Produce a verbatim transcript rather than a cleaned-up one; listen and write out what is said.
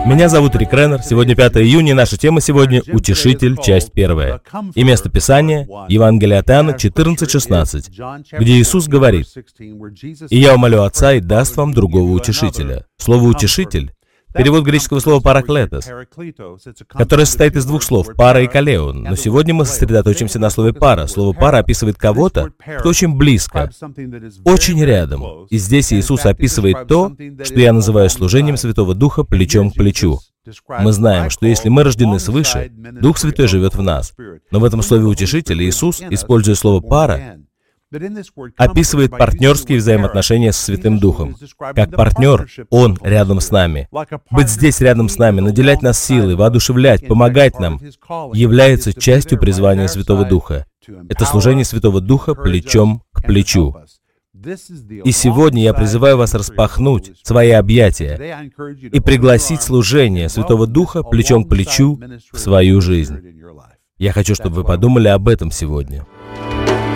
Меня зовут Рик Реннер. Сегодня пятое июня, и наша тема сегодня — «Утешитель», часть первая. И место Писания — Евангелие от Иоанна четырнадцать шестнадцать, где Иисус говорит: «И я умолю Отца, и даст вам другого Утешителя». Слово «утешитель» — перевод греческого слова «параклетос», которое состоит из двух слов «пара» и «калеон». Но сегодня мы сосредоточимся на слове «пара». Слово «пара» описывает кого-то, кто очень близко, очень рядом. И здесь Иисус описывает то, что я называю служением Святого Духа плечом к плечу. Мы знаем, что если мы рождены свыше, Дух Святой живет в нас. Но в этом слове «утешитель» Иисус, используя слово «пара», описывает партнерские взаимоотношения с Святым Духом. Как партнер, Он рядом с нами. Быть здесь рядом с нами, наделять нас силой, воодушевлять, помогать нам, является частью призвания Святого Духа. Это служение Святого Духа плечом к плечу. И сегодня я призываю вас распахнуть свои объятия и пригласить служение Святого Духа плечом к плечу в свою жизнь. Я хочу, чтобы вы подумали об этом сегодня.